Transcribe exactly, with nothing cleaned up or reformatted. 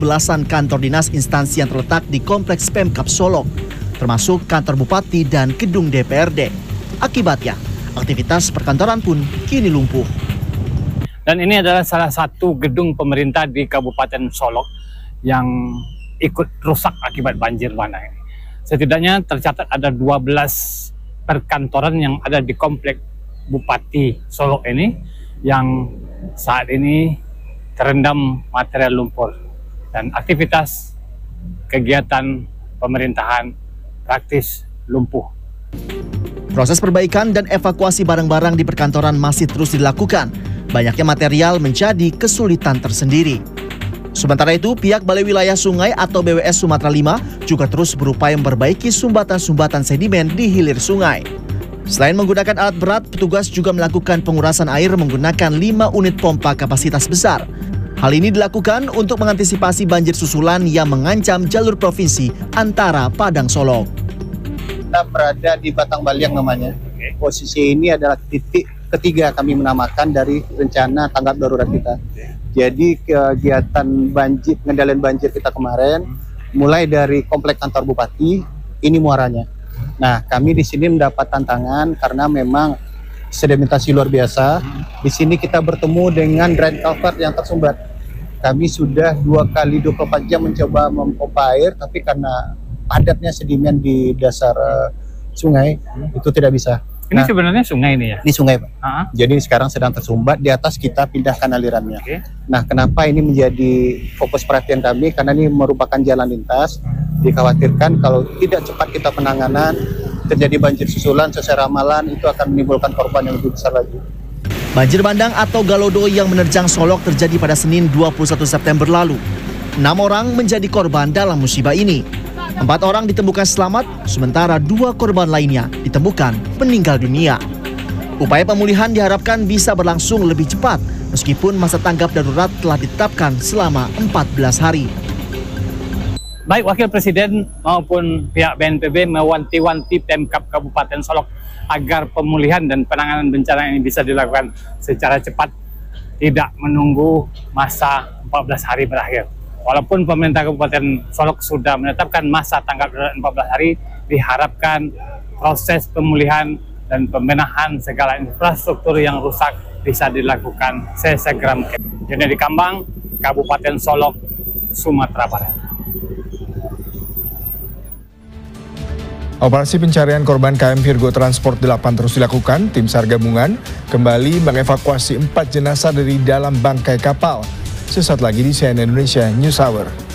belasan kantor dinas instansi yang terletak di Kompleks Pemkab Solok, termasuk kantor bupati dan gedung D P R D. Akibatnya, aktivitas perkantoran pun kini lumpuh. Dan ini adalah salah satu gedung pemerintah di Kabupaten Solok yang ikut rusak akibat banjir bandang ini. Setidaknya tercatat ada dua belas perkantoran yang ada di Kompleks Bupati Solok ini yang saat ini terendam material lumpur. Dan aktivitas kegiatan pemerintahan praktis lumpuh. Proses perbaikan dan evakuasi barang-barang di perkantoran masih terus dilakukan. Banyaknya material menjadi kesulitan tersendiri. Sementara itu, pihak Balai Wilayah Sungai atau B W S Sumatera lima juga terus berupaya memperbaiki sumbatan-sumbatan sedimen di hilir sungai. Selain menggunakan alat berat, petugas juga melakukan pengurasan air menggunakan lima unit pompa kapasitas besar. Hal ini dilakukan untuk mengantisipasi banjir susulan yang mengancam jalur provinsi antara Padang Solok. Kita berada di Batang Baliang namanya. Posisi ini adalah titik ketiga kami menamakan dari rencana tanggap darurat kita. Jadi kegiatan banjir, pengendalian banjir kita kemarin, mulai dari komplek kantor bupati, ini muaranya. Nah, kami di sini mendapat tantangan karena memang sedimentasi luar biasa. Di sini kita bertemu dengan drain culvert yang tersumbat. Kami sudah dua kali dua puluh empat jam mencoba memompa air, tapi karena padatnya sedimen di dasar uh, sungai, itu tidak bisa. Ini nah, sebenarnya sungai ini ya? Ini sungai, Pak. Uh-huh. Jadi sekarang sedang tersumbat, di atas kita pindahkan alirannya. Okay. Nah, kenapa ini menjadi fokus perhatian kami? Karena ini merupakan jalan lintas. Dikhawatirkan kalau tidak cepat kita penanganan, terjadi banjir susulan secara ramalan, itu akan menimbulkan korban yang lebih besar lagi. Banjir bandang atau galodo yang menerjang Solok terjadi pada Senin dua puluh satu September lalu. Enam orang menjadi korban dalam musibah ini. Empat orang ditemukan selamat, sementara dua korban lainnya ditemukan meninggal dunia. Upaya pemulihan diharapkan bisa berlangsung lebih cepat, meskipun masa tanggap darurat telah ditetapkan selama empat belas hari. Baik Wakil Presiden maupun pihak B N P B mewanti-wanti Pemkab Kabupaten Solok agar pemulihan dan penanganan bencana ini bisa dilakukan secara cepat, tidak menunggu masa empat belas hari berakhir. Walaupun pemerintah Kabupaten Solok sudah menetapkan masa tanggap darurat empat belas hari, diharapkan proses pemulihan dan pembenahan segala infrastruktur yang rusak bisa dilakukan sesegera mungkin. Jadi di Kambang, Kabupaten Solok, Sumatera Barat. Operasi pencarian korban K M Virgo Transport delapan terus dilakukan. Tim SAR gabungan kembali mengevakuasi empat jenazah dari dalam bangkai kapal. Sesaat lagi di C N N Indonesia News Hour.